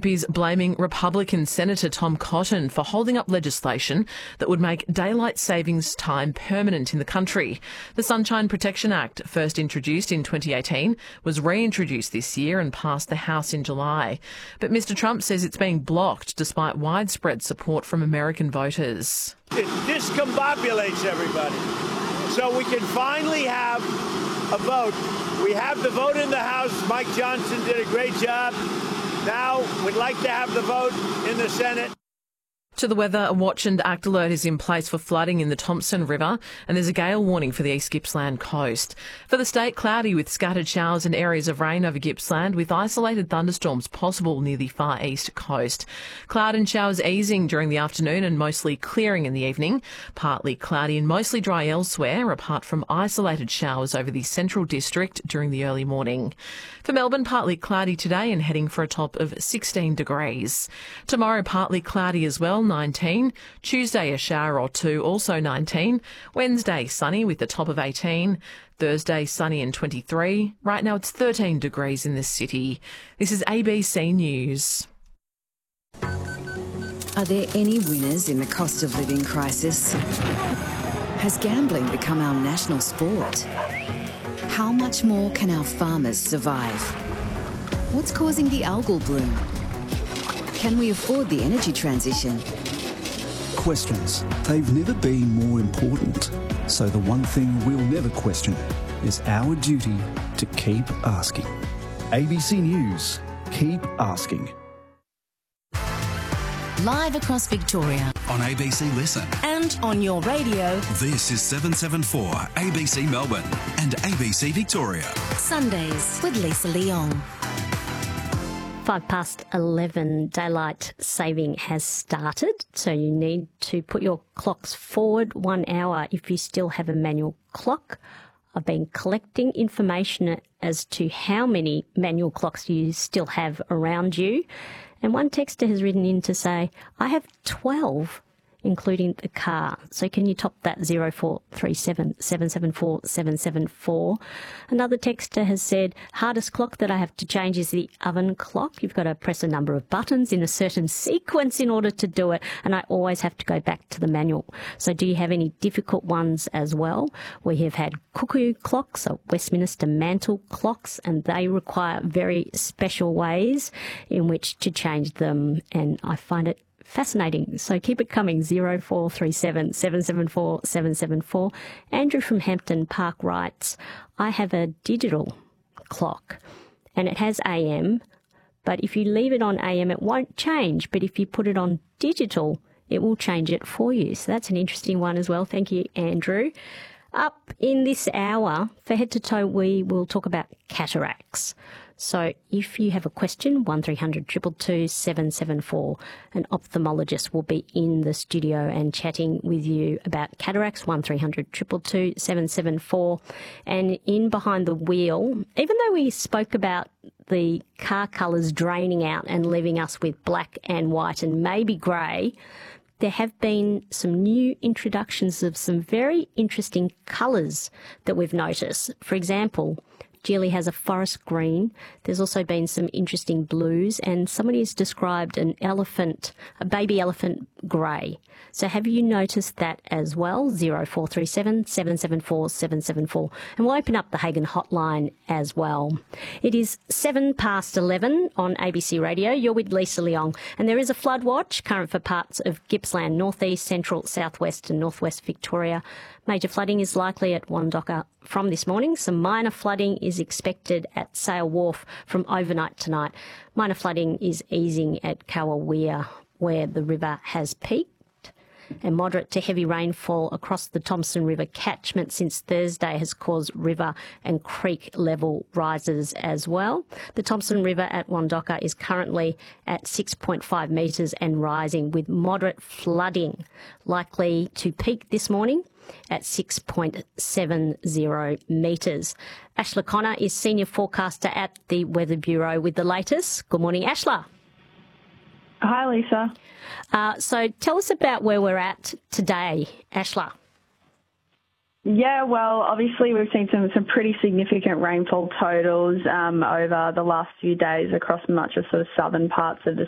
He's blaming Republican Senator Tom Cotton for holding up legislation that would make daylight savings time permanent in the country. The Sunshine Protection Act, first introduced in 2018, was reintroduced this year and passed the House in July. But Mr Trump says it's being blocked despite widespread support from American voters. It discombobulates everybody. So we can finally have a vote. We have the vote in the House. Mike Johnson did a great job. Now we'd like to have the vote in the Senate. To the weather, a watch and act alert is in place for flooding in the Thompson River, and there's a gale warning for the East Gippsland coast. For the state, cloudy with scattered showers and areas of rain over Gippsland, with isolated thunderstorms possible near the far east coast. Cloud and showers easing during the afternoon and mostly clearing in the evening. Partly cloudy and mostly dry elsewhere, apart from isolated showers over the central district during the early morning. For Melbourne, partly cloudy today and heading for a top of 16 degrees. Tomorrow, partly cloudy as well, 19. Tuesday, a shower or two, also 19. Wednesday, sunny with a top of 18. Thursday, sunny and 23. Right now, it's 13 degrees in the city. This is ABC News. Are there any winners in the cost of living crisis? Has gambling become our national sport? How much more can our farmers survive? What's causing the algal bloom? Can we afford the energy transition? Questions. They've never been more important. So the one thing we'll never question is our duty to keep asking. ABC News. Keep asking. Live across Victoria. On ABC Listen. And on your radio. This is 774 ABC Melbourne and ABC Victoria. Sundays with Lisa Leong. 11:05, daylight saving has started, so you need to put your clocks forward 1 hour if you still have a manual clock. I've been collecting information as to how many manual clocks you still have around you, and one texter has written in to say, I have 12, including the car. So can you top that 0437 774 774? Another texter has said, hardest clock that I have to change is the oven clock. You've got to press a number of buttons in a certain sequence in order to do it, and I always have to go back to the manual. So do you have any difficult ones as well? We have had cuckoo clocks, or Westminster mantle clocks, and they require very special ways in which to change them, and I find it fascinating. So keep it coming, 0437 774 774. Andrew from Hampton Park writes, I have a digital clock and it has AM, but if you leave it on AM, it won't change. But if you put it on digital, it will change it for you. So that's an interesting one as well. Thank you, Andrew. Up in this hour, for Head to Toe, we will talk about cataracts. So if you have a question, 1300 222 774, an ophthalmologist will be in the studio and chatting with you about cataracts, 1300 222 774. And in behind the wheel, even though we spoke about the car colours draining out and leaving us with black and white and maybe grey, there have been some new introductions of some very interesting colours that we've noticed. For example, Geely has a forest green. There's also been some interesting blues, and somebody has described an elephant, a baby elephant grey. So have you noticed that as well? 0437 774 774. And we'll open up the Hagen hotline as well. It is 11:07 on ABC Radio. You're with Lisa Leong, and there is a flood watch current for parts of Gippsland, northeast, central, southwest and northwest Victoria. Major flooding is likely at Wandocka from this morning. Some minor flooding is expected at Sale Wharf from overnight tonight. Minor flooding is easing at Kawawea, where the river has peaked. And moderate to heavy rainfall across the Thompson River catchment since Thursday has caused river and creek level rises as well. The Thompson River at Wandocka is currently at 6.5 metres and rising, with moderate flooding likely to peak this morning at 6.70 metres. Ashla Connor is Senior Forecaster at the Weather Bureau with the latest. Good morning, Ashla. Hi, Lisa. So tell us about where we're at today, Ashla. Yeah, well, obviously we've seen some pretty significant rainfall totals over the last few days across much of sort of southern parts of the